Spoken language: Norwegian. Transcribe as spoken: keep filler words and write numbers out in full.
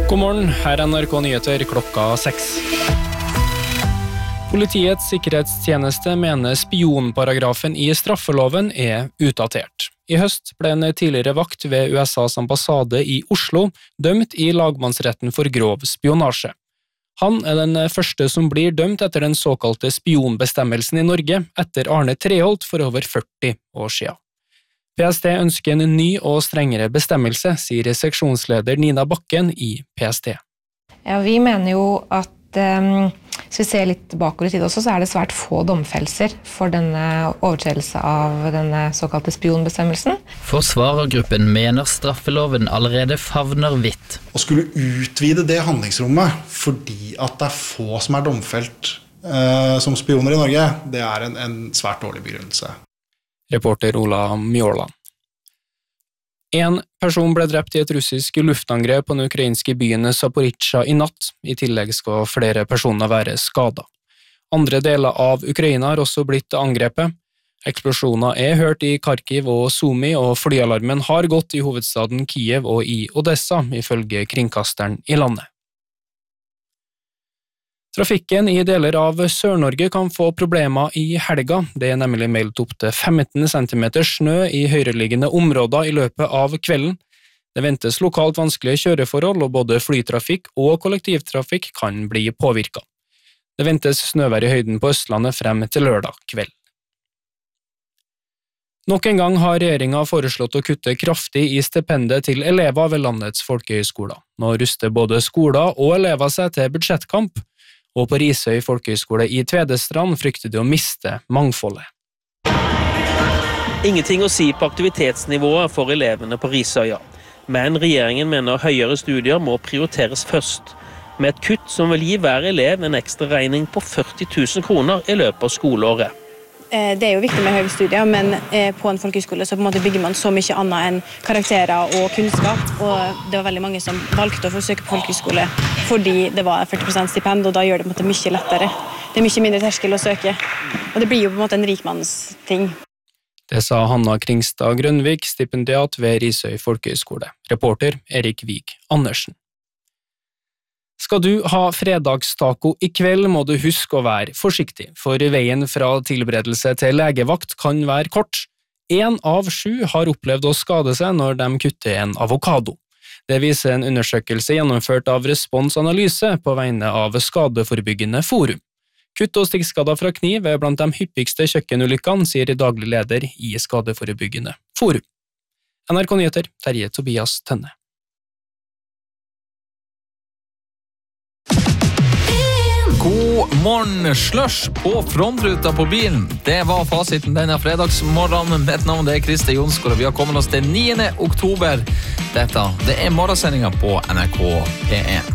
God morgen, her er N R K Nyheter klokka seks. Politiets sikkerhetstjeneste mener spionparagrafen i straffeloven er utdatert. I høst ble en tidligere vakt ved U S A's ambassade i Oslo dømt i lagmannsretten for grov spionasje. Han er den første som blir dømt etter den såkalte spionbestemmelsen i Norge etter Arne Treholt for over førti år siden. P S T ønsker en ny og strengere bestemmelse, sier seksjonsleder Nina Bakken i P S T. Ja, vi mener jo at um, hvis vi ser litt bakover i tid også, så er det svært få domfellelser for denne overtredelse av denne såkalte spionbestemmelsen. Forsvarergruppen mener straffeloven allerede favner vidt. Å skulle utvide det handlingsrommet fordi at det er få som er domfelt uh, som spioner i Norge, det er en, en svært dårlig begrunnelse. Reporter Ola Mjåland. En person ble drept i et russisk luftangrep på den ukrainske byen Zaporizjzja i natt. I tillegg skal flere personer være skadet. Andre deler av Ukraina har også blitt angrepet. Eksplosjoner er hørt i Kharkiv og Sumy, og flyalarmen har gått i hovedstaden Kiev og i Odessa, ifølge kringkasteren i landet. Trafikken i deler av Sør-Norge kan få problemer i helga. Det er nemlig meldt opp til femten centimeter snø i høyereliggende områder i løpet av kvelden. Det ventes lokalt vanskelige kjøreforhold, og både flytrafikk og kollektivtrafikk kan bli påvirket. Det ventes snøvær i høyden på Østlandet frem til lørdag kveld. Nok en gang har regjeringen foreslått å kutte kraftig i stipendet til elever ved landets folkehøyskoler. Nå ruster både skoler og elever seg til budsjettkamp, og på Risøy folkehøyskole i Tvedestrand frykter de å miste mangfoldet. Ingenting å si på aktivitetsnivået for elevene på Risøya, men regjeringen mener høyere studier må prioriteres først, med et kutt som vil gi hver elev en ekstra regning på førti tusen kroner i løpet av skoleåret. Det er jo viktig med høye studier, men på en folkehøyskole så på en måte bygger man så mye annet enn karakterer og kunnskap, og det var veldig mange som valgte å forsøke på folkehøyskole fordi det var førti prosent stipend, og da gjør det på en måte mye lettere. Det er mye mindre terskel å søke, og det blir jo på en måte en rikmannsting. Det sa Hanna Kringstad Grønvik, stipendiat ved Risøy folkehøyskole. Reporter Erik Vig Andersen. Skal du ha fredagstaco i kveld, må du huske å være forsiktig, for veien fra tilberedelse til legevakt kan være kort. En av sju har opplevd å skade seg når de kutter en avokado. Det viser en undersøkelse gjennomført av Respons Analyse på vegne av Skadeforebyggende Forum. Kutt og stikkskader fra kniv er blant de hyppigste kjøkkenulykkene, sier daglig leder i Skadeforebyggende Forum. N R K Nyheter, Terje Tobias Tønne. God morgen, slush på frontruta på bilen. Det var fasiten denne fredagsmorgenen. Mitt navn er Christer Jonsgaard, og vi har kommet oss til niende oktober. Dette det er morgensendingen på N R K P en.